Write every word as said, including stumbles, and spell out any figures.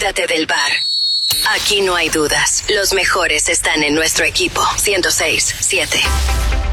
Olvídate del bar. Aquí no hay dudas. Los mejores están en nuestro equipo. ciento seis punto siete.